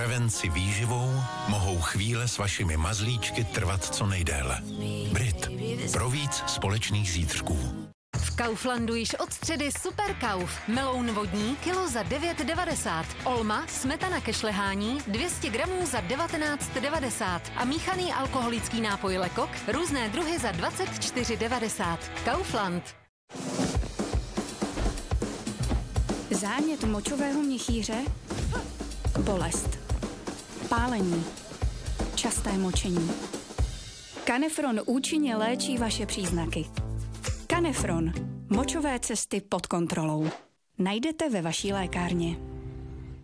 prevenci výživou mohou chvíle s vašimi mazlíčky trvat co nejdéle. Brit. Pro víc společných zítřků. V Kauflandu již od středy Super Kauf. Meloun vodní kilo za 9,90. Olma, smetana ke šlehání 200 gramů za 19,90. A míchaný alkoholický nápoj Lekok, různé druhy za 24,90. Kaufland. Zánět močového měchýře, bolest, pálení, časté močení. Kanefron účinně léčí vaše příznaky. Kanefron. Močové cesty pod kontrolou. Najdete ve vaší lékárně.